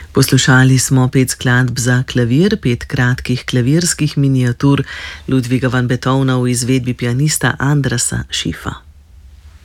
Poslušali smo 5 skladb za klavir, 5 kratkih klavirskih miniatur Ludwiga van Beethovna v izvedbi pianista Andrasa Schiffa.